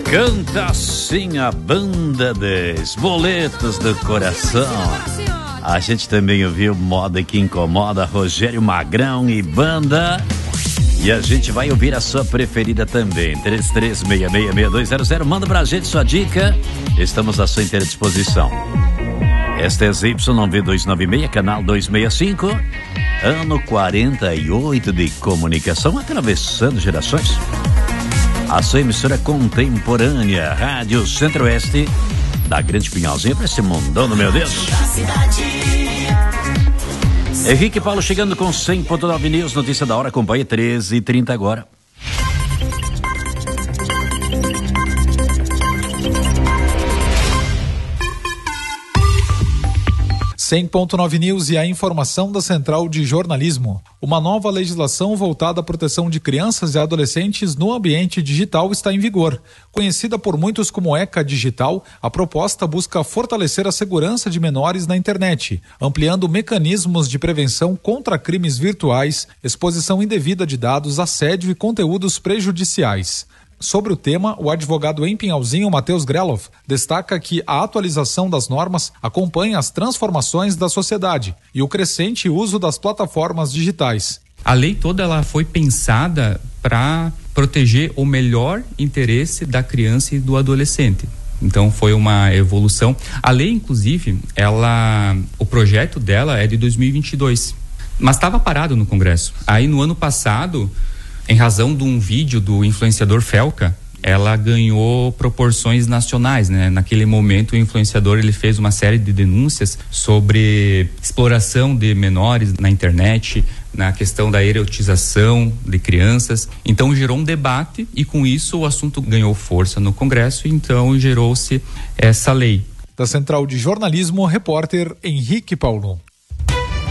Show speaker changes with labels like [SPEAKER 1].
[SPEAKER 1] Canta assim a banda dos Boletos do Coração. A gente também ouviu Moda que Incomoda, Rogério Magrão e banda. E a gente vai ouvir a sua preferida também. 33666200. Manda pra gente sua dica. Estamos à sua inteira disposição. Esta é ZYV296, canal 265. Ano 48 de comunicação, atravessando gerações. A sua emissora contemporânea, Rádio Centro-Oeste, da Grande Pinhalzinha para esse mundão, meu Deus. Henrique Paulo chegando com 100.9 News, notícia da hora, acompanha 13h30 agora.
[SPEAKER 2] 100.9 News e a informação da Central de Jornalismo. Uma nova legislação voltada à proteção de crianças e adolescentes no ambiente digital está em vigor. Conhecida por muitos como ECA Digital, a proposta busca fortalecer a segurança de menores na internet, ampliando mecanismos de prevenção contra crimes virtuais, exposição indevida de dados, assédio e conteúdos prejudiciais. Sobre o tema, o advogado em Pinhalzinho, Matheus Grelov, destaca que a atualização das normas acompanha as transformações da sociedade e o crescente uso das plataformas digitais.
[SPEAKER 3] A lei toda ela foi pensada para proteger o melhor interesse da criança e do adolescente. Então foi uma evolução. A lei, inclusive, o projeto dela é de 2022, mas estava parado no Congresso. Aí no ano passado, em razão de um vídeo do influenciador Felca, ela ganhou proporções nacionais, né? Naquele momento o influenciador ele fez uma série de denúncias sobre exploração de menores na internet, na questão da erotização de crianças. Então gerou um debate e com isso o assunto ganhou força no Congresso, então gerou-se essa lei.
[SPEAKER 2] Da Central de Jornalismo, repórter Henrique Paulo.